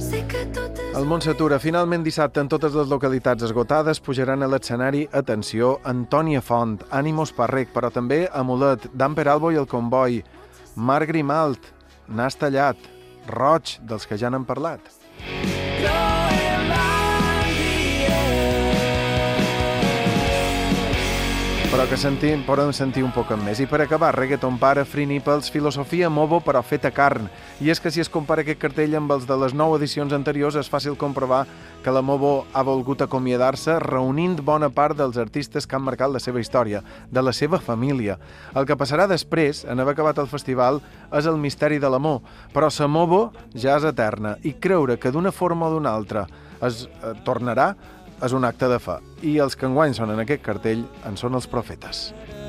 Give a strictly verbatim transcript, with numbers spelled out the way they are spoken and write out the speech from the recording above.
El món s'atura. Finalment dissabte en totes les localitats esgotades pujaran a l'escenari, atenció, Antònia Font, Ànimos Parrec, però també Amulet, Dan Peralbo i el Comboi, Marc Grimalt, Nas Tallat, Roig, dels que ja n'han parlat. Però que sentim, podem sentir un poc més. I per acabar, reggaeton pare, Free Nipples, filosofia mobo però feta carn. I és que si es compara aquest cartell amb els de les nou edicions anteriors és fàcil comprovar que la Mobo ha volgut acomiadar-se reunint bona part dels artistes que han marcat la seva història, de la seva família. El que passarà després, en haver acabat el festival, és el misteri de l'amor. Però la Mobo ja és eterna i creure que d'una forma o d'una altra es eh, tornarà és un acte de fe, i els que enguany són en aquest cartell en són els profetes.